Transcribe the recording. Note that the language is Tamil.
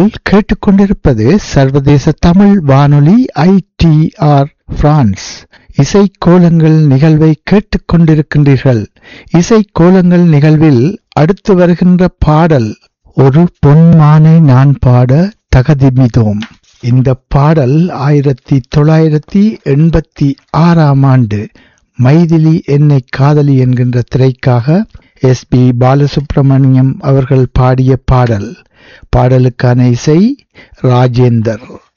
நீங்கள் கேட்டுக்கொண்டிருப்பது சர்வதேச தமிழ் வானொலி ITR பிரான்ஸ். இசை கோலங்கள் நிகழ்வை கேட்டுக்கொண்டிருக்கின்றீர்கள். இசை கோலங்கள் நிகழ்வில் அடுத்து வருகின்ற பாடல் ஒரு பொன்மானை நான் பாட தகதிமிதோம். இந்த பாடல் 1986 ஆண்டு மைதிலி என்னை காதலி என்கின்ற திரைக்காக SP பாலசுப்ரமணியம் அவர்கள் பாடிய பாடல். பாடலுக்கான இசை ராஜேந்தர்.